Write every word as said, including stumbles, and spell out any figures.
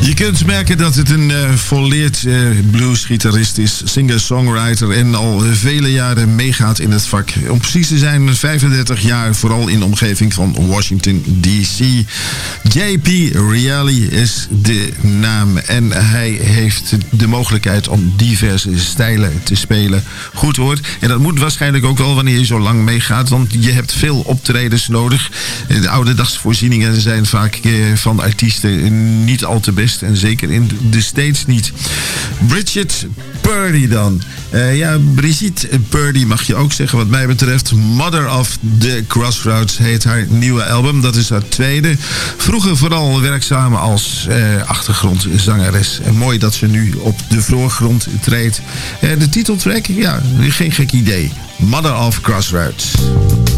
Je kunt merken dat het een uh, volleerd uh, bluesgitarist is, singer-songwriter en al vele jaren meegaat in het vak. Om precies te zijn vijfendertig jaar, vooral in de omgeving van Washington D C. J P Reali is de naam en hij heeft de mogelijkheid om diverse stijlen te spelen. Goed hoort. En dat moet waarschijnlijk ook wel wanneer je zo lang meegaat, want je hebt veel optredens nodig. De ouderdagsvoorzieningen zijn vaak uh, van artiesten niet al te best. En zeker in de States niet. Bridget Purdy dan. Uh, ja, Brigitte Purdy mag je ook zeggen wat mij betreft. Mother of the Crossroads heet haar nieuwe album. Dat is haar tweede. Vroeger vooral werkzaam als uh, achtergrondzangeres. En mooi dat ze nu op de voorgrond treedt. Uh, de titeltrack? Ja, geen gek idee. Mother of Crossroads.